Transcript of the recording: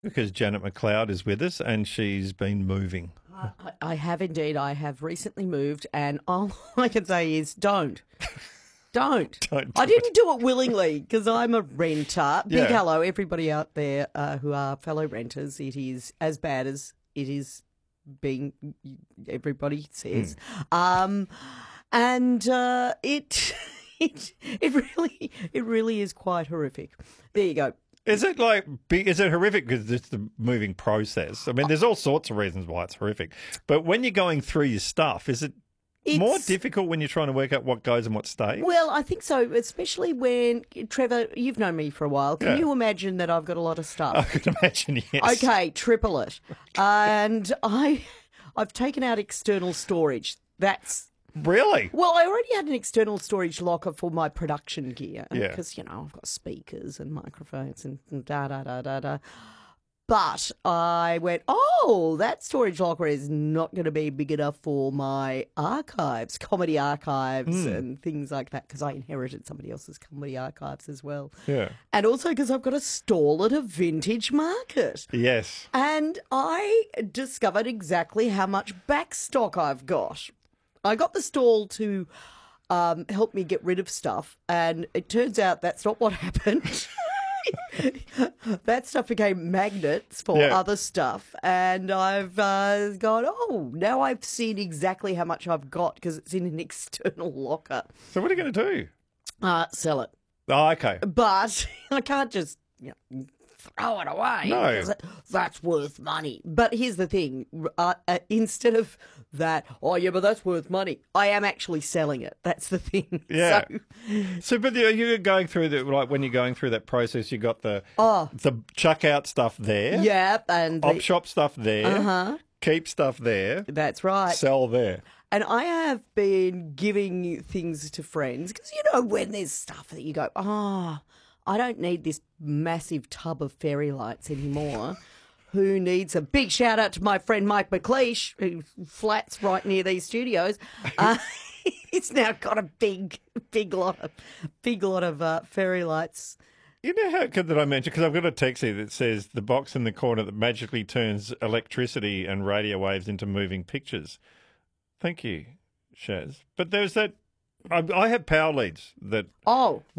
Because Janet McLeod is with us and she's been moving. I have indeed. I have recently moved, and all I can say is don't. Don't. Don't I do didn't do it willingly because I'm a renter. Big Yeah. hello, everybody out there who are fellow renters. It is as bad as it is being, everybody says. And it, it really is quite horrific. There you go. Is it is it horrific because it's the moving process? I mean, there's all sorts of reasons why it's horrific. But when you're going through your stuff, is it more difficult when you're trying to work out what goes and what stays? Well, I think so, especially when, Trevor, you've known me for a while. Can you imagine that I've got a lot of stuff? I could imagine, yes. Okay, triple it. And I've taken out external storage. Really? Well, I already had an external storage locker for my production gear. Yeah. Because, I've got speakers and microphones and da-da-da-da-da. But I went, that storage locker is not going to be big enough for my archives, comedy archives and things like that, because I inherited somebody else's comedy archives as well. Yeah. And also because I've got a stall at a vintage market. Yes. And I discovered exactly how much backstock I've got. I got the stall to help me get rid of stuff, and it turns out that's not what happened. That stuff became magnets for other stuff, and I've gone, now I've seen exactly how much I've got because it's in an external locker. So what are you going to do? Sell it. Oh, okay. But I can't just throw it away. No. That's worth money. But here's the thing. Instead of that, but that's worth money, I am actually selling it. That's the thing. Yeah. But you're going through when you're going through that process, you got the chuck out stuff there. Yeah. And Op shop stuff there. Keep stuff there. That's right. Sell there. And I have been giving things to friends because, when there's stuff that you go, I don't need this massive tub of fairy lights anymore. Who needs a big shout out to my friend Mike McLeish, who flats right near these studios. He's now got a big lot of fairy lights. You know how good that I mentioned, because I've got a text here that says the box in the corner that magically turns electricity and radio waves into moving pictures. Thank you, Shaz. But there's that. I have power leads that. Oh,